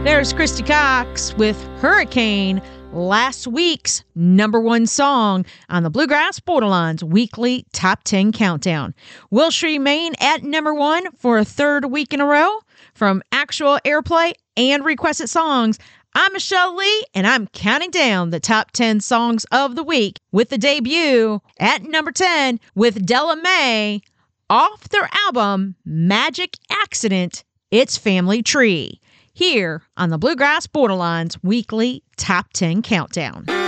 There's Christy Cox with Hurricane, last week's number one song on the Bluegrass Borderlines weekly top 10 countdown. Will she remain at number one for a third week in a row? From actual airplay and requested songs, I'm Michelle Lee, and I'm counting down the top 10 songs of the week with the debut at number 10 with Della Mae off their album Magic Accident, It's Family Tree, here on the Bluegrass Borderlines weekly top 10 countdown.